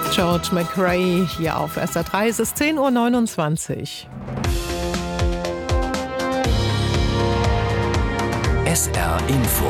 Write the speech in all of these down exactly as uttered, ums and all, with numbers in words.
George McRae hier auf S R drei. Es ist zehn Uhr neunundzwanzig. S R Info.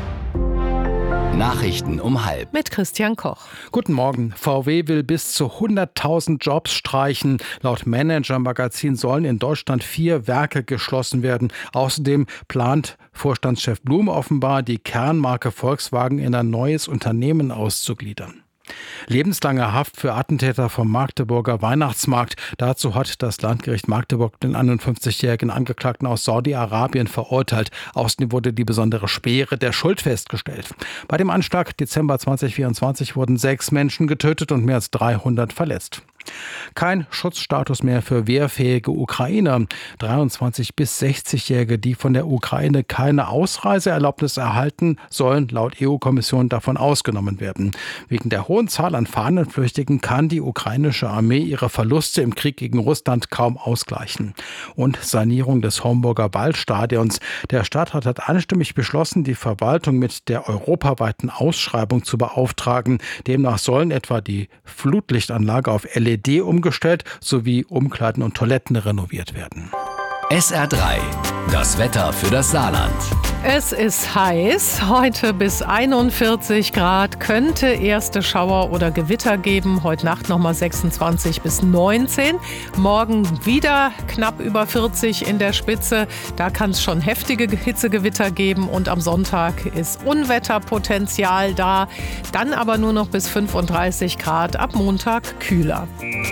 Nachrichten um halb. Mit Christian Koch. Guten Morgen. V W will bis zu hunderttausend Jobs streichen. Laut Manager-Magazin sollen in Deutschland vier Werke geschlossen werden. Außerdem plant Vorstandschef Blum offenbar, die Kernmarke Volkswagen in ein neues Unternehmen auszugliedern. Lebenslange Haft für Attentäter vom Magdeburger Weihnachtsmarkt. Dazu hat das Landgericht Magdeburg den einundfünfzigjährigen Angeklagten aus Saudi-Arabien verurteilt. Außerdem wurde die besondere Schwere der Schuld festgestellt. Bei dem Anschlag Dezember zweitausendvierundzwanzig wurden sechs Menschen getötet und mehr als dreihundert verletzt. Kein Schutzstatus mehr für wehrfähige Ukrainer. dreiundzwanzig- bis sechzigjährige, die von der Ukraine keine Ausreiseerlaubnis erhalten, sollen laut E U-Kommission davon ausgenommen werden. Wegen der hohen Zahl an Fahnenflüchtigen kann die ukrainische Armee ihre Verluste im Krieg gegen Russland kaum ausgleichen. Und Sanierung des Homburger Waldstadions. Der Stadtrat hat einstimmig beschlossen, die Verwaltung mit der europaweiten Ausschreibung zu beauftragen. Demnach sollen etwa die Flutlichtanlage auf L E D umgestellt sowie Umkleiden und Toiletten renoviert werden. S R drei. Das Wetter für das Saarland. Es ist heiß, heute bis einundvierzig Grad, könnte erste Schauer oder Gewitter geben, heute Nacht nochmal sechsundzwanzig bis neunzehn, morgen wieder knapp über vierzig in der Spitze, da kann es schon heftige Hitzegewitter geben und am Sonntag ist Unwetterpotenzial da, dann aber nur noch bis fünfunddreißig Grad, ab Montag kühler.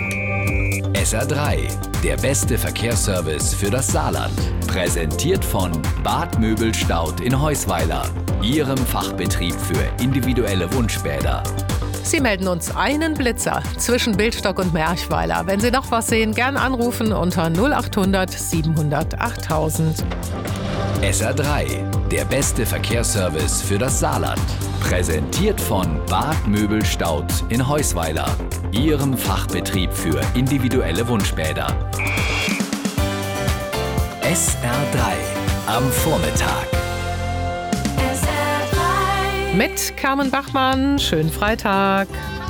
S R drei. Der beste Verkehrsservice für das Saarland. Präsentiert von Bad Möbelstaud in Heusweiler. Ihrem Fachbetrieb für individuelle Wunschbäder. Sie melden uns einen Blitzer zwischen Bildstock und Merchweiler. Wenn Sie noch was sehen, gern anrufen unter null achthundert siebenhundert achttausend. S R drei. Der beste Verkehrsservice für das Saarland. Präsentiert von Bad Möbelstaud in Heusweiler. Ihrem Fachbetrieb für individuelle Wunschbäder. S R drei am Vormittag. Mit Carmen Bachmann, schönen Freitag.